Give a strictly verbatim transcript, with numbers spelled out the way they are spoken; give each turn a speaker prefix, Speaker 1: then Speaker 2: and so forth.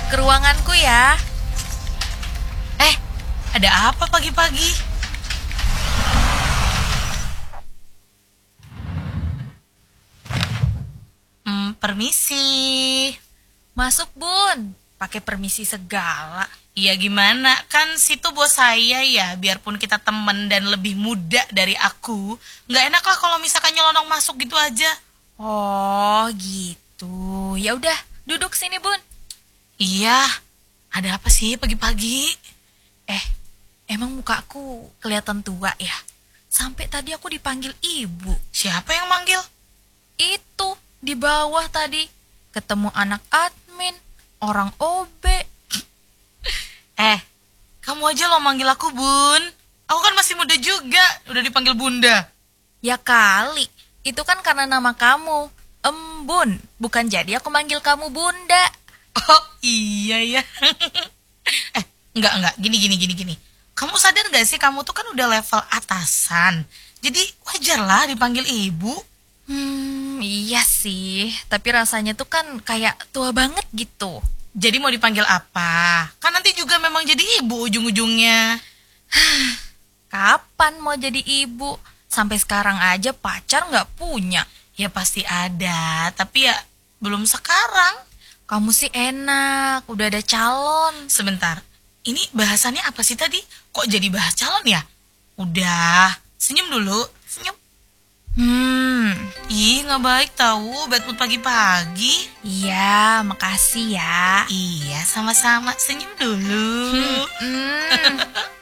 Speaker 1: ke ruanganku ya.
Speaker 2: Eh, ada apa pagi-pagi? Hmm, permisi.
Speaker 1: Masuk, Bun. Pakai permisi segala.
Speaker 2: Iya gimana, kan situ bos saya ya, biarpun kita temen dan lebih muda dari aku, nggak enak lah kalau misalkan nyelonong masuk gitu aja.
Speaker 1: Oh, gitu. Ya udah, duduk sini, Bun.
Speaker 2: Iya, ada apa sih pagi-pagi?
Speaker 1: Eh, emang mukaku kelihatan tua ya? Sampai tadi aku dipanggil ibu.
Speaker 2: Siapa yang manggil?
Speaker 1: Itu, di bawah tadi. Ketemu anak admin, orang O B.
Speaker 2: Eh, kamu aja lo manggil aku bun. Aku kan masih muda juga, udah dipanggil bunda.
Speaker 1: Ya kali, itu kan karena nama kamu, Embun. Bukan jadi aku manggil kamu bunda.
Speaker 2: Oh iya ya. eh, enggak, enggak, gini, gini, gini, gini. Kamu sadar gak sih kamu tuh kan udah level atasan. Jadi wajar lah dipanggil ibu.
Speaker 1: Hmm, iya sih. Tapi rasanya tuh kan kayak tua banget gitu.
Speaker 2: Jadi mau dipanggil apa? Kan nanti juga memang jadi ibu ujung-ujungnya.
Speaker 1: Kapan mau jadi ibu? Sampai sekarang aja pacar nggak punya.
Speaker 2: Ya pasti ada, tapi ya belum sekarang.
Speaker 1: Kamu sih enak, udah ada calon.
Speaker 2: Sebentar, ini bahasannya apa sih tadi? Kok jadi bahas calon ya? Udah, senyum dulu, senyum.
Speaker 1: Hmm,
Speaker 2: Ih, nggak baik tahu, bad mood pagi-pagi.
Speaker 1: iya, makasih ya.
Speaker 2: Iya, sama-sama, senyum dulu.
Speaker 1: Hmm.